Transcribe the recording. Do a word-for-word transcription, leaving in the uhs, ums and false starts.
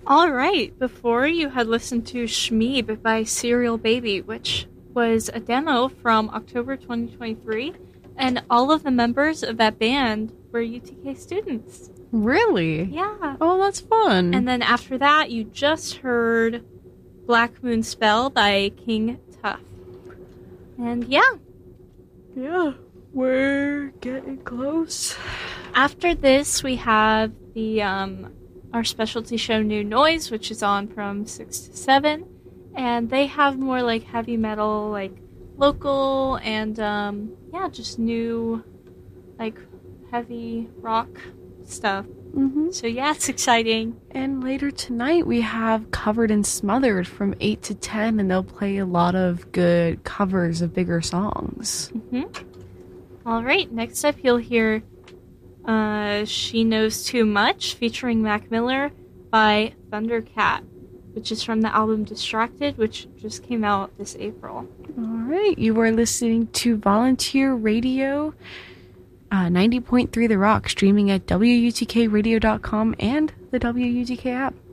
All right. Before you had listened to Shmeeb by Serial Baby, which was a demo from October twenty twenty-three, and all of the members of that band were U T K students. Really? Yeah. Oh, that's fun. And then after that, you just heard Black Moon Spell by King Tuff. And yeah. Yeah, we're getting close. After this, we have the um, our specialty show New Noise, which is on from six to seven. And they have more like heavy metal, like local and um, yeah, just new like heavy rock stuff. Mm-hmm. So yeah, it's exciting. And later tonight we have Covered and Smothered from eight to ten, and they'll play a lot of good covers of bigger songs. Mm-hmm. All right, next up you'll hear uh, She Knows Too Much featuring Mac Miller by Thundercat, which is from the album Distracted, which just came out this April. All right, you are listening to Volunteer Radio, uh, ninety point three The Rock, streaming at W U T K radio dot com and the W U T K app.